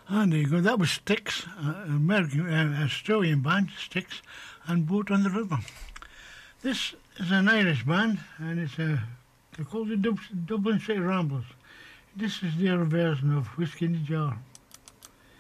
And there you go. That was Styx, American Australian band, Styx, and Boat on the River. This is an Irish band, and they're called the Dublin City Ramblers. This is their version of Whiskey in the Jar.